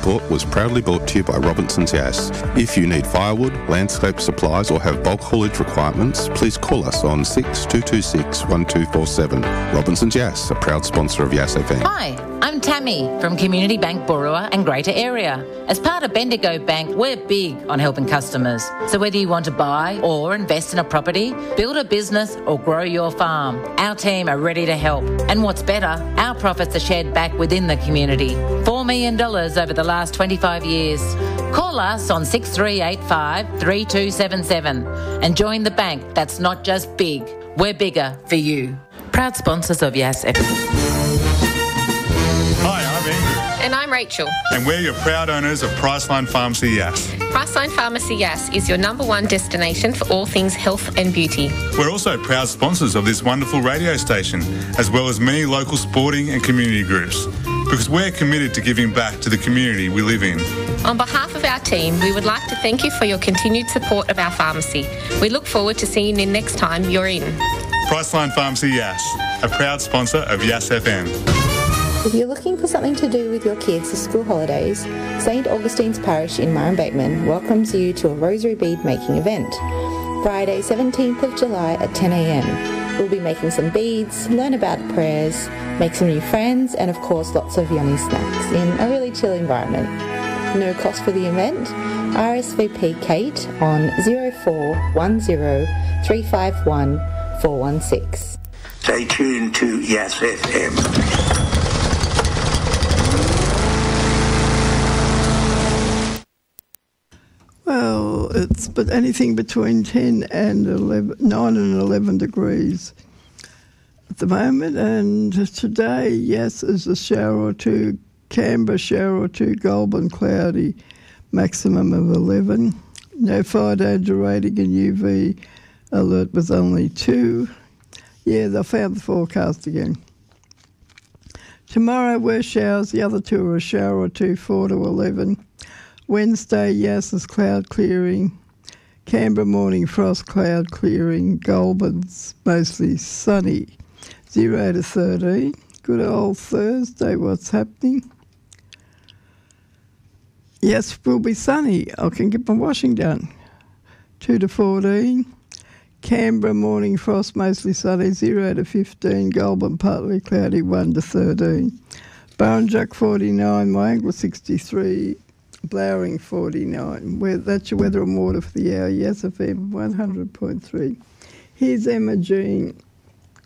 support was proudly brought to you by Robinson's Gas. If you need firewood, landscape supplies or have bulk haulage requirements, please call us on 6226 1247. Robinson's Gas, a proud sponsor of Yass FM. Hi, I'm Tammy from Community Bank Boorowa and Greater Area. As part of Bendigo Bank, we're big on helping customers. So whether you want to buy or invest in a property, build a business or grow your farm, our team are ready to help. And what's better, our profits are shared back within the community. $4 million over the last 25 years. Call us on 6385 3277 and join the bank that's not just big, we're bigger for you. Proud sponsors of Yass FM. Hi, I'm Andrew. And I'm Rachel. And we're your proud owners of Priceline Pharmacy Yass. Priceline Pharmacy Yass is your #1 destination for all things health and beauty. We're also proud sponsors of this wonderful radio station, as well as many local sporting and community groups, because we're committed to giving back to the community we live in. On behalf of our team, we would like to thank you for your continued support of our pharmacy. We look forward to seeing you next time you're in. Priceline Pharmacy Yass, a proud sponsor of Yass FM. If you're looking for something to do with your kids this school holidays, St Augustine's Parish in Murrum Bateman welcomes you to a rosary bead making event. Friday 17th of July at 10 a.m. We'll be making some beads, learn about prayers, make some new friends, and of course lots of yummy snacks in a really chill environment. No cost for the event. RSVP Kate on 0410 351 416. Stay tuned to Yass FM. Well, it's but anything between 10 and 9 and 11 degrees at the moment, and today, yes, is a shower or two. Canberra shower or two, Goulburn cloudy, maximum of 11. No fire danger rating and UV alert was only 2. Yeah, they found the forecast again. Tomorrow we're showers, the other two are a shower or two, 4 to 11. Wednesday, yes, is cloud clearing. Canberra morning frost, cloud clearing. Goulburn's mostly sunny, 0 to 13. Good old Thursday, what's happening? Yes, will be sunny. I can get my washing done. 2 to 14. Canberra morning frost, mostly sunny, 0 to 15. Goulburn partly cloudy, 1 to 13. Burrinjuck 49, Moangla 63. Blowering 49. That's your weather and water for the hour. Yes, FM 100.3. Here's Emma Jean.